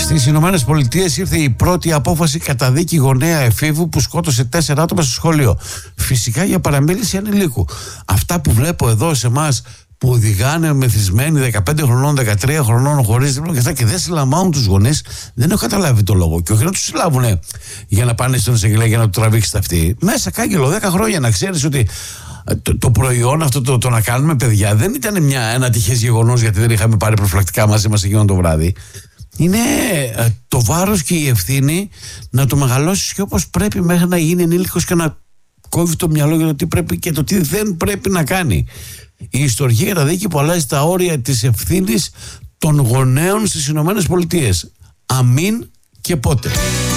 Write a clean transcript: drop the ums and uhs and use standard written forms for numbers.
Στις Ηνωμένες Πολιτείες ήρθε η πρώτη απόφαση κατά δίκη γονέα εφήβου που σκότωσε 4 άτομα στο σχολείο. Φυσικά για παραμίληση ανηλίκου. Αυτά που βλέπω εδώ σε εμάς που οδηγάνε μεθυσμένοι 15 χρονών, 13 χρονών χωρίς δίπλωμα και αυτά και δεν συλλαμβάνουν τους γονείς, δεν έχω καταλάβει το λόγο. Και όχι να τους συλλάβουν για να πάνε στον εισαγγελέα για να του τραβήξει τα αυτή. Μέσα κάγκελο 10 χρόνια να ξέρεις ότι το προϊόν αυτό το να κάνουμε παιδιά δεν ήταν ένα τυχές γεγονός γιατί δεν είχαμε πάρει προφυλακτικά μαζί μας εκείνο το βράδυ. Είναι το βάρος και η ευθύνη να το μεγαλώσεις και όπως πρέπει μέχρι να γίνει ενήλικος και να κόβει το μυαλό για το τι πρέπει και το τι δεν πρέπει να κάνει. Η ιστορική καταδίκη που αλλάζει τα όρια της ευθύνης των γονέων στις Ηνωμένες Πολιτείες. Αμήν και πότε.